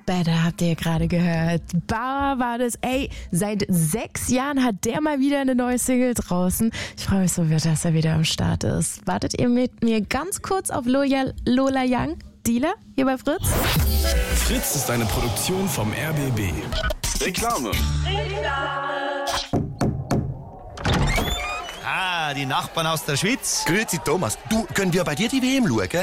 Better habt ihr gerade gehört. Bauer war das. Ey, seit 6 Jahren hat der mal wieder eine neue Single draußen. Ich freue mich so, dass er wieder am Start ist. Wartet ihr mit mir ganz kurz auf Lola Young, Dealer, hier bei Fritz? Fritz ist eine Produktion vom RBB. Reklame. Ah, die Nachbarn aus der Schweiz. Grüezi Thomas, du, können wir bei dir die WM schauen?